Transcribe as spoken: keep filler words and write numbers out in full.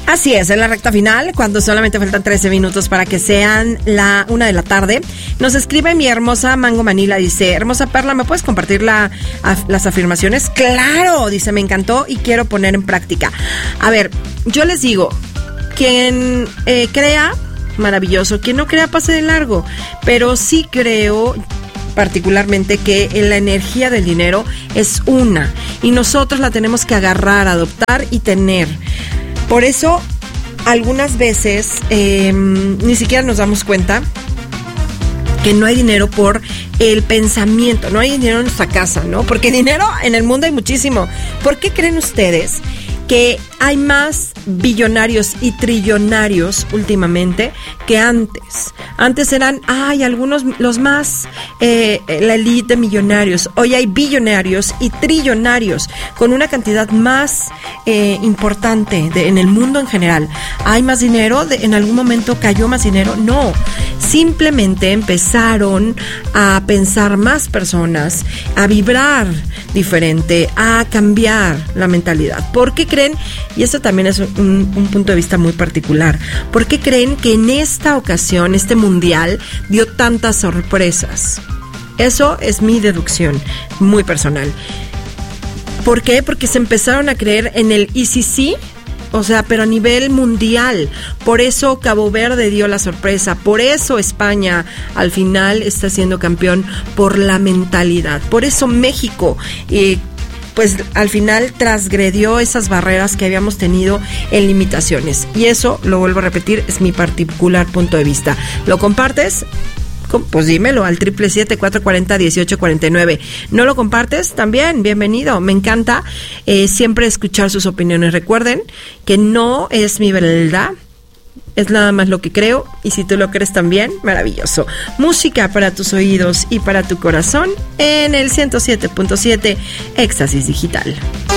Así es, en la recta final, cuando solamente faltan trece minutos para que sean la una de la tarde, nos escribe mi hermosa Mango Manila, dice, hermosa Perla, ¿me puedes compartir la, a, las afirmaciones? Claro, dice, me encantó y quiero poner en práctica. A ver, yo les digo, quien eh, crea, maravilloso, quien no crea, pase de largo, pero sí creo particularmente que la energía del dinero es una y nosotros la tenemos que agarrar, adoptar y tener. Por eso, algunas veces eh, ni siquiera nos damos cuenta que no hay dinero por el pensamiento, no hay dinero en nuestra casa, ¿no? Porque dinero en el mundo hay muchísimo. ¿Por qué creen ustedes que hay más billonarios y trillonarios últimamente que antes? Antes eran, ay, algunos, los más, eh, la elite de millonarios. Hoy hay billonarios y trillonarios con una cantidad más eh, importante de, en el mundo en general. ¿Hay más dinero? De, ¿En algún momento cayó más dinero? No. Simplemente empezaron a pensar más personas, a vibrar diferente, a cambiar la mentalidad. ¿Por qué creen? Y esto también es un, un punto de vista muy particular. ¿Por qué creen que en esta ocasión, este mundial, dio tantas sorpresas? Eso es mi deducción muy personal. ¿Por qué? Porque se empezaron a creer en el I C C, o sea, pero a nivel mundial. Por eso Cabo Verde dio la sorpresa. Por eso España al final está siendo campeón, por la mentalidad. Por eso México eh, pues al final transgredió esas barreras que habíamos tenido en limitaciones. Y eso, lo vuelvo a repetir, es mi particular punto de vista. ¿Lo compartes? Pues dímelo al triple siete, cuatro cuatro cero, dieciocho cuarenta y nueve. ¿No lo compartes? También, bienvenido. Me encanta eh, siempre escuchar sus opiniones. Recuerden que no es mi verdad, es nada más lo que creo, y si tú lo crees también, maravilloso. Música para tus oídos y para tu corazón en el ciento siete punto siete Éxtasis Digital.